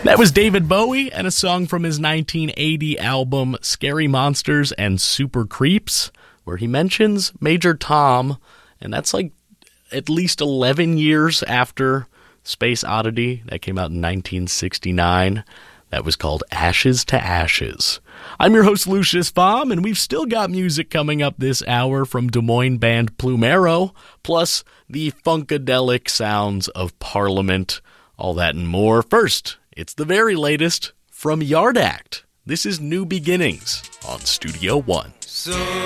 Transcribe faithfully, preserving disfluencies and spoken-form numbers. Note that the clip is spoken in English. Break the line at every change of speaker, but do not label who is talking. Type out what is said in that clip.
That was David Bowie and a song from his nineteen eighty album Scary Monsters and Super Creeps, where he mentions Major Tom, and that's like at least eleven years after Space Oddity. That came out in nineteen sixty-nine. That was called Ashes to Ashes. I'm your host, Lucius Baum, and we've still got music coming up this hour from Des Moines band Plumero, plus the funkadelic sounds of Parliament, all that and more. First, it's the very latest from Yard Act. This is New Beginnings on Studio One. So